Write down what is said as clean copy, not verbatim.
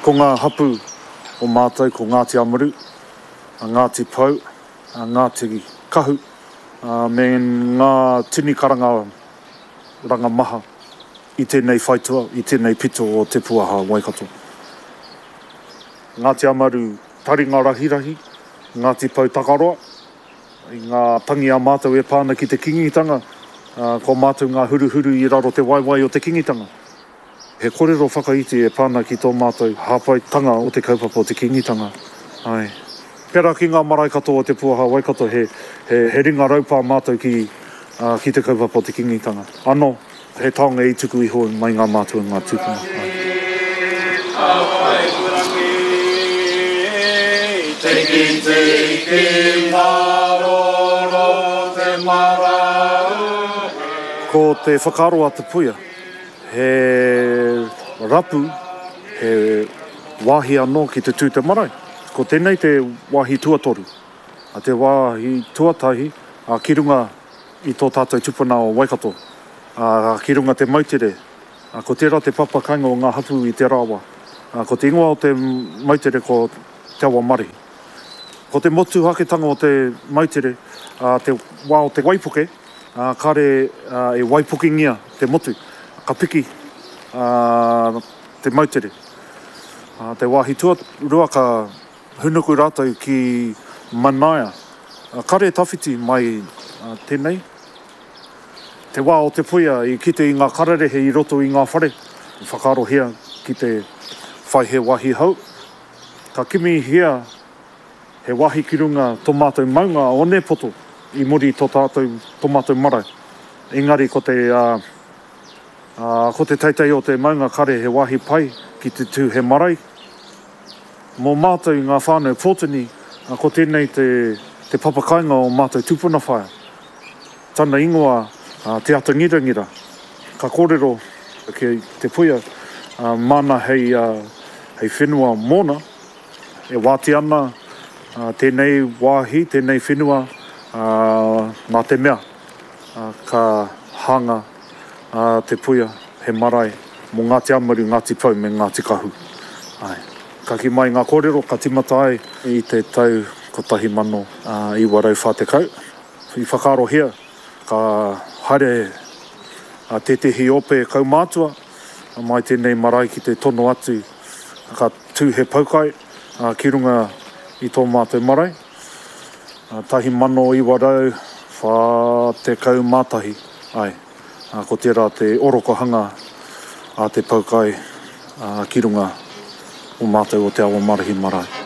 Ko ngā hapu o mātou ko Ngāti Amaru, Ngāti Pou, Ngāti Kahu, me ngā tini karanga ranga maha i tēnei whaitua, i tēnei pito o Te Puaha Waikato. Ngāti Amaru taringa rahirahi, Ngāti Pou takaroa, i ngā tangi a mātou e pāna ki te kingitanga, ko mātou ngā huruhuru i raro te waiwai o te kingitanga. He kōrero whakaiti e pāna ki tō mātou hāpai tanga o te kaupapa o te kingitanga. Ai. Pera ki ngā marae katoa o Te Puaha Waikato, he ringa raupā mātou ki te kaupapa o te kingitanga. Anō, he taonga i tuku iho mai ngā mātua ngā tūpuna. Ko te whakaaro a te puia, he rapu, he wāhi anō ki te tū te marae. Ko tēnei te wāhi tuatoru. A te wāhi tuatahi, ki runga i tō tātou tupuna o Waikato. Ki runga te mautere, ko tērā te papakainga o ngā hapu i te rawa. Ko te ingoa o te mautere ko te awa mari. Ko te motu haketanga o te mautere, te wā o te waipuke, kare e waipukingia te motu, ka piki te mautere. Te wāhi tuarua ka hunuku rātou ki Manaia. Kare tawhiti mai tēnei. Te wā o te puia i kite i ngā kararehe i roto i ngā whare. Whakaaro hea ki te whai he wāhi hau. Ka kimi hea he wāhi ki runga tō mātou maunga o ne poto i muri tō mātou marae. Engari ko te teitei o te maunga kare he wāhi pai ki te tū he marae. Mō mātou ngā whānau pōtini, ko tēnei te papakainga o mātou tūpuna whaia. Tana ingoa te ata ngirangira. Ka kōrero ki te puia, mana hei whenua mōna, e wāti ana tēnei wāhi, tēnei whenua, nā te mea, ka hanga te puia, he marae, mō Ngāti Amaru, Ngāti Pou me Ngāti Kahu. Ai. Ka ki mai ngā kōrero, ka timata ai i te tau ko tahi mano i warau whātekau. I whakaaro hea, ka haere tetehi ope kaumātua, mai tēnei marae ki te tono atu, ka tū he paukai, ki runga i tō mātou marae. Tahi mano i warau whātekau mātahi. Ai, ko tērā te orokohanga a te paukai ki runga o mātou o te awa marahi marae.